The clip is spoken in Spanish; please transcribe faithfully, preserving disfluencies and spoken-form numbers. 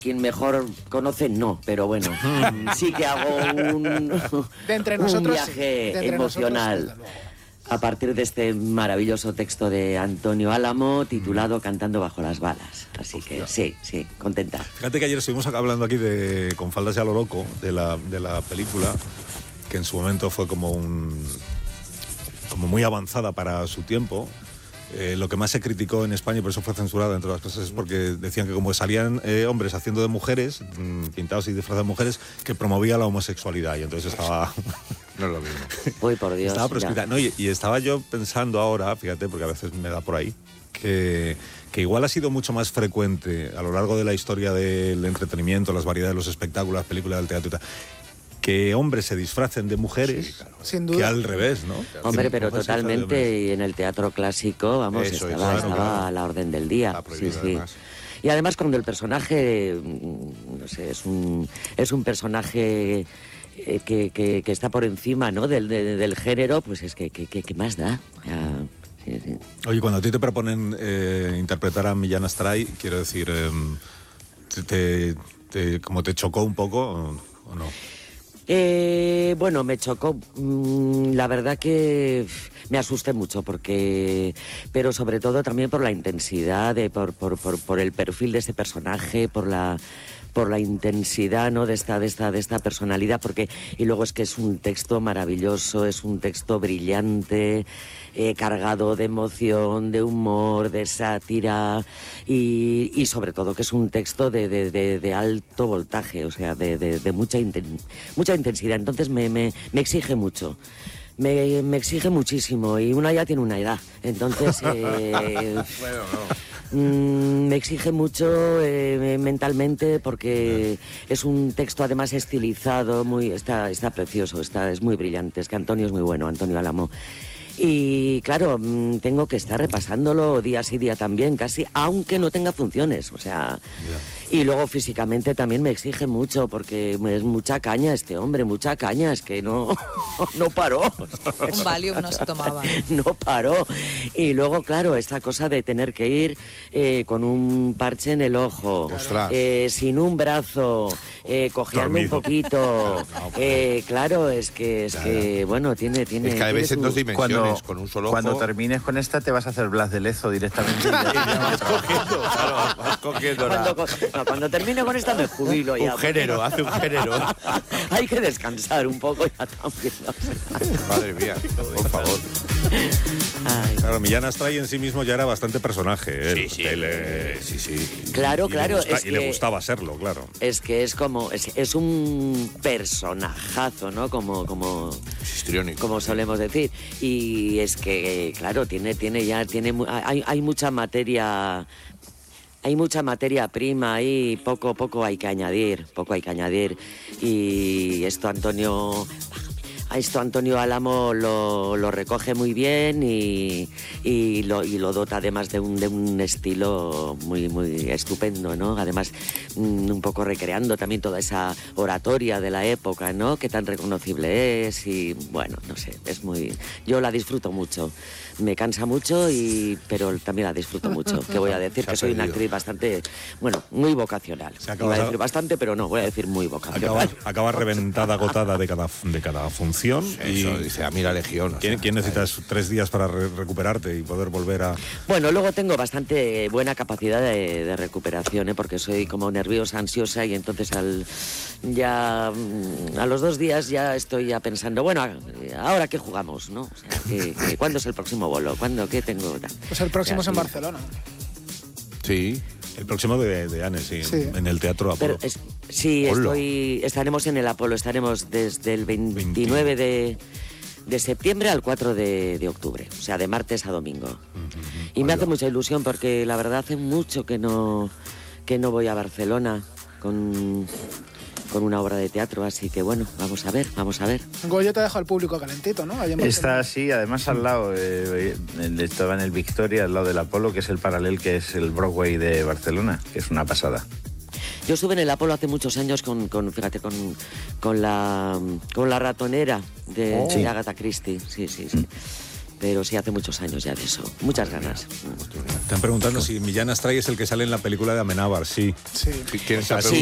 quien mejor conoce, no, pero bueno, sí que hago un, de entre un nosotros, viaje de entre emocional nosotros, a partir de este maravilloso texto de Antonio Álamo titulado Cantando bajo las balas. Así que sí, sí, contenta. Fíjate que ayer estuvimos hablando aquí de Con faldas y a lo loco, de la, de la película, que en su momento fue como un como muy avanzada para su tiempo. Eh, lo que más se criticó en España, y por eso fue censurada entre las cosas, es porque decían que como salían eh, hombres haciendo de mujeres, mmm, pintados y disfrazados de mujeres, que promovía la homosexualidad, y entonces estaba... No es lo mismo. Uy, por Dios. Estaba proscrita. No, y, y estaba yo pensando ahora, fíjate, porque a veces me da por ahí, que, que igual ha sido mucho más frecuente a lo largo de la historia del entretenimiento, las variedades de los espectáculos, las películas, del teatro y tal, que hombres se disfracen de mujeres, sí, claro. Sin duda. Que al revés, ¿no? Hombre, pero totalmente, y en el teatro clásico, vamos, Eso, estaba, claro, estaba claro. a la orden del día. Prohibido, sí, sí. además. Y además cuando el personaje, no sé, es un, es un personaje eh, que, que, que está por encima, ¿no?, del, de, del género, pues es que, que, que, que más da. Ya, sí, sí. Oye, cuando a ti te proponen eh, interpretar a Millán Astray, quiero decir, eh, te, te, te, ¿como te chocó un poco o, o no? Eh, bueno, me chocó. Mm, la verdad que me asusté mucho porque, pero sobre todo también por la intensidad, de, por, por, por, por el perfil de ese personaje, por la por la intensidad, ¿no?, de esta de esta de esta personalidad, porque y luego es que es un texto maravilloso, es un texto brillante, eh, cargado de emoción, de humor, de sátira y, y sobre todo que es un texto de, de, de, de alto voltaje, o sea, de, de, de mucha inten, mucha intensidad. Entonces me, me, me exige mucho. Me, me exige muchísimo y una ya tiene una edad, entonces eh, bueno, no. mmm, me exige mucho eh, mentalmente porque es un texto además estilizado, muy está está precioso, está es muy brillante, es que Antonio es muy bueno, Antonio Álamo. Y claro, mmm, tengo que estar repasándolo día sí día también, casi, aunque no tenga funciones, o sea... Yeah. Y luego físicamente también me exige mucho, porque es mucha caña este hombre, mucha caña, es que no, no paró. Un Valium no se tomaba. No paró. Y luego, claro, esta cosa de tener que ir eh, con un parche en el ojo, eh, sin un brazo, eh, cojeando un poquito. Eh, claro, es que, es que bueno, tiene... tiene es que a veces en dos dimensiones. Cuando, con un solo ojo. Cuando termines con esta te vas a hacer Blas de Lezo directamente. Vas cogiendo, claro, vas cogiendo cuando, no, cuando termine con esta me jubilo ya. Un género, hace un género. Hay que descansar un poco ya también. Madre mía, por favor. Ay. Claro, Millán Astray en sí mismo ya era bastante personaje. Él, Sí, sí. Él, eh, sí, sí. Claro, y, y claro. Le gusta, es y que, le gustaba serlo, claro. Es que es como... Es, es un personajazo, ¿no? Como... como como solemos decir. Y es que, claro, tiene, tiene ya... tiene hay, hay mucha materia... Hay mucha materia prima ahí, poco poco hay que añadir, poco hay que añadir. Y esto Antonio... A esto Antonio Álamo lo, lo recoge muy bien y, y, lo, y lo dota además de un, de un estilo muy, muy estupendo, ¿no? Además, un poco recreando también toda esa oratoria de la época, ¿no?, que tan reconocible es y, bueno, no sé, es muy... Yo la disfruto mucho. Me cansa mucho, y pero también la disfruto mucho. Que voy a decir que soy una actriz bastante, bueno, muy vocacional. Iba a decir bastante, pero no, voy a decir muy vocacional. Acaba, acaba reventada, agotada de cada, de cada función. Eso, y dice, a mí la Legión. ¿Quién, O sea, ¿quién necesitas ay. tres días para re recuperarte y poder volver a...? Bueno, luego tengo bastante buena capacidad de, de recuperación, ¿eh? Porque soy como nerviosa, ansiosa, y entonces al ya a los dos días ya estoy ya pensando, bueno, ¿ahora qué jugamos, no? O sea, ¿qué, qué, ¿cuándo es el próximo bolo? ¿Cuándo? ¿Qué tengo? Pues el próximo o sea, es en sí. Barcelona. Sí. El próximo de, de Anne, sí, sí, en el Teatro Apolo. Pero es, sí, estoy, estaremos en el Apolo, estaremos desde el veintinueve de, de septiembre al cuatro de, de octubre, o sea, de martes a domingo. Uh-huh. Y me hace mucha ilusión porque la verdad hace mucho que no, que no voy a Barcelona con... con una obra de teatro, así que bueno, vamos a ver, vamos a ver. Goyo te ha dejado al público calentito, ¿no? Está así, además al lado, eh, estaba en el Victoria, al lado del Apolo, que es el paralel, que es el Broadway de Barcelona, que es una pasada. Yo estuve en el Apolo hace muchos años con, con fíjate, con, con, la, con la ratonera de, oh. de Agatha Christie, sí, sí, sí. pero sí hace muchos años ya de eso. Muchas ganas. Están preguntando si Millán Astray es el que sale en la película de Amenábar. Sí. Sí. ¿Quién O sea, se ha sí,